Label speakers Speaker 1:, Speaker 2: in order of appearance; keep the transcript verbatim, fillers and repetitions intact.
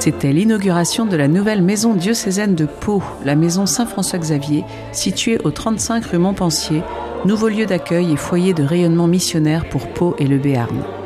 Speaker 1: C'était l'inauguration de la nouvelle maison diocésaine de Pau, la maison Saint-François-Xavier, située au trente-cinq rue Montpensier, nouveau lieu d'accueil et foyer de rayonnement missionnaire pour Pau et le Béarn.